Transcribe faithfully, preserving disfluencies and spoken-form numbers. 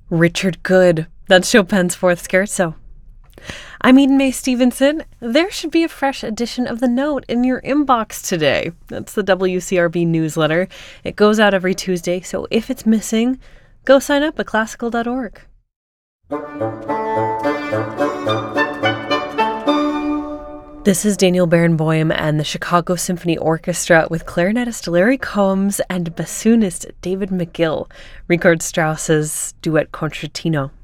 Richard Good. That's Chopin's Fourth Scherzo. I'm Eden May Stevenson. There should be a fresh edition of The Note in your inbox today. That's the W C R B newsletter. It goes out every Tuesday, so if it's missing, go sign up at classical dot org. This is Daniel Barenboim and the Chicago Symphony Orchestra with clarinetist Larry Combs and bassoonist David McGill, Richard Strauss's duet Concertino.